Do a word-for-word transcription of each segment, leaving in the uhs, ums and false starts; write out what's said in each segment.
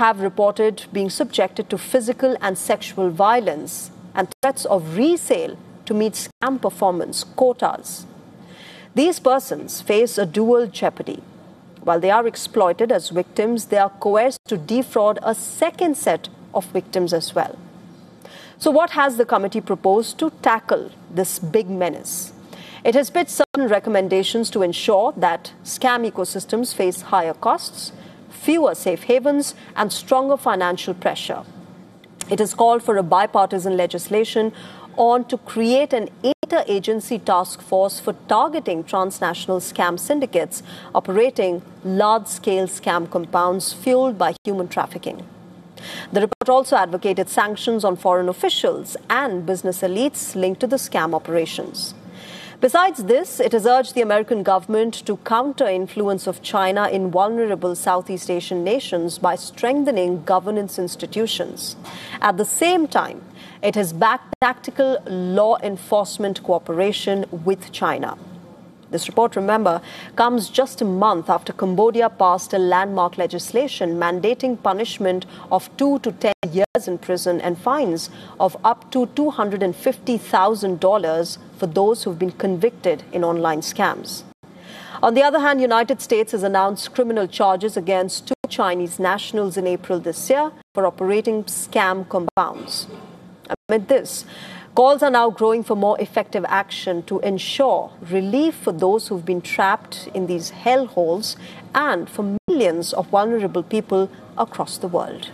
have reported being subjected to physical and sexual violence and threats of resale to meet scam performance quotas. These persons face a dual jeopardy. While they are exploited as victims, they are coerced to defraud a second set of victims as well. So what has the committee proposed to tackle this big menace? It has made certain recommendations to ensure that scam ecosystems face higher costs, fewer safe havens, and stronger financial pressure. It has called for a bipartisan legislation on to create an interagency task force for targeting transnational scam syndicates operating large-scale scam compounds fueled by human trafficking. The report also advocated sanctions on foreign officials and business elites linked to the scam operations. Besides this, it has urged the American government to counter influence of China in vulnerable Southeast Asian nations by strengthening governance institutions. At the same time, it has backed tactical law enforcement cooperation with China. This report, remember, comes just a month after Cambodia passed a landmark legislation mandating punishment of two to ten years in prison and fines of up to two hundred fifty thousand dollars for those who've been convicted in online scams. On the other hand, United States has announced criminal charges against two Chinese nationals in April this year for operating scam compounds. Amid this, calls are now growing for more effective action to ensure relief for those who've been trapped in these hellholes and for millions of vulnerable people across the world.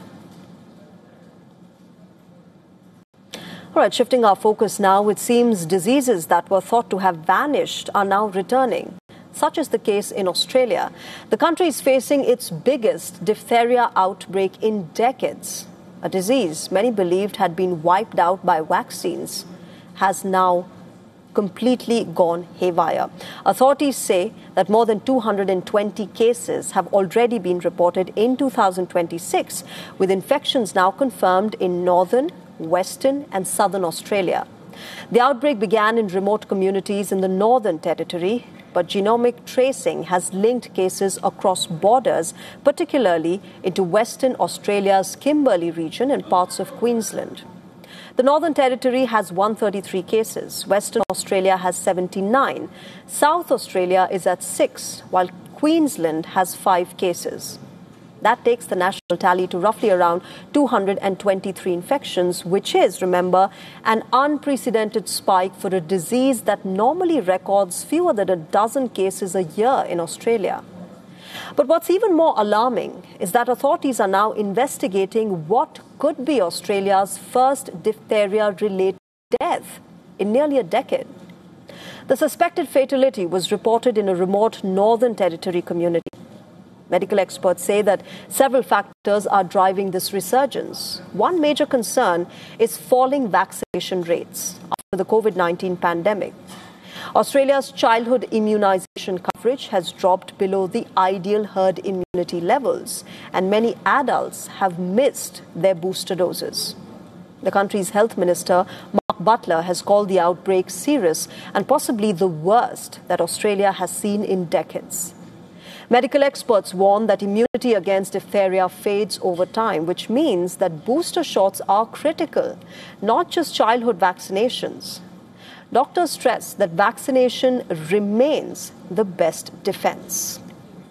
All right, shifting our focus now, it seems diseases that were thought to have vanished are now returning. Such is the case in Australia. The country is facing its biggest diphtheria outbreak in decades. A disease many believed had been wiped out by vaccines has now completely gone haywire. Authorities say that more than two hundred twenty cases have already been reported in two thousand twenty-six, with infections now confirmed in northern, western and southern Australia. The outbreak began in remote communities in the Northern Territory, but genomic tracing has linked cases across borders, particularly into Western Australia's Kimberley region and parts of Queensland. The Northern Territory has one hundred thirty-three cases, Western Australia has seventy-nine, South Australia is at six, while Queensland has five cases. That takes the national tally to roughly around two hundred twenty-three infections, which is, remember, an unprecedented spike for a disease that normally records fewer than a dozen cases a year in Australia. But what's even more alarming is that authorities are now investigating what could be Australia's first diphtheria-related death in nearly a decade. The suspected fatality was reported in a remote Northern Territory community. Medical experts say that several factors are driving this resurgence. One major concern is falling vaccination rates after the COVID nineteen pandemic. Australia's childhood immunization coverage has dropped below the ideal herd immunity levels, and many adults have missed their booster doses. The country's health minister, Mark Butler, has called the outbreak serious and possibly the worst that Australia has seen in decades. Medical experts warn that immunity against diphtheria fades over time, which means that booster shots are critical, not just childhood vaccinations. Doctors stress that vaccination remains the best defense.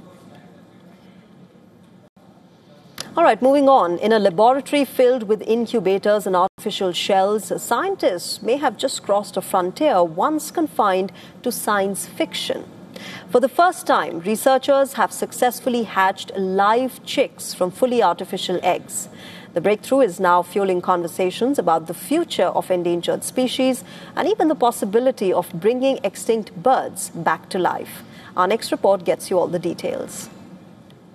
All right, moving on. In a laboratory filled with incubators and artificial shells, scientists may have just crossed a frontier once confined to science fiction. For the first time, researchers have successfully hatched live chicks from fully artificial eggs. The breakthrough is now fueling conversations about the future of endangered species and even the possibility of bringing extinct birds back to life. Our next report gets you all the details.